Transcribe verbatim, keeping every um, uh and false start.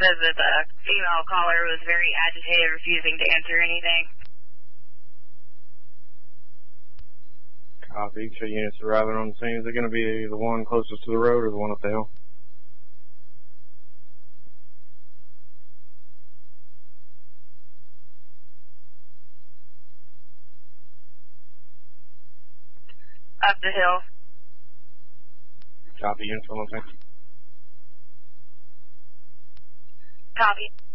says that the female caller was very agitated, refusing to answer anything. Copy. So units arriving on the scene. Is it going to be the one closest to the road or the one up the hill? Up the hill. Copy. Units on the scene. Copy.